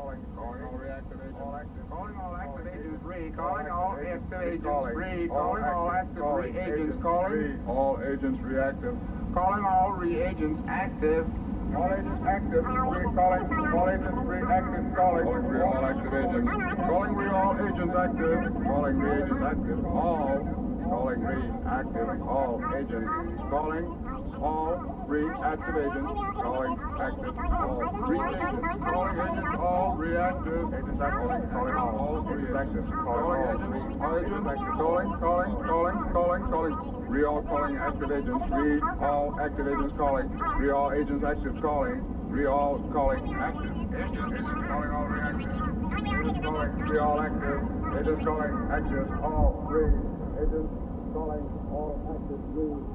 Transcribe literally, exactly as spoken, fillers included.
calling. Calling all reactive agents. All active. Calling all active agents, re. Calling all active agents, Calling. re. All Calling all active. active Calling. reagents, Agents. calling. Re. All agents reactive. Calling all reagents active. All agents active. Re calling. All agents reactive. Calling. Calling re all active agents. Calling re all agents active. Calling reagents active. All. Calling re active. All agents. Calling all reactive agents. Calling active. All reagents. Calling agents. All reactive. Agents active. Calling all. All Agents reagents. active. Calling agents. All agents. Calling. Calling. Calling. Calling. Calling. Re all calling active agents. Re all active agents calling. Re all agents active calling. Re all calling active agents. Agents calling all reactive. Agents calling. Re all active. Agents calling active. All. Re. Agents calling all active. Re.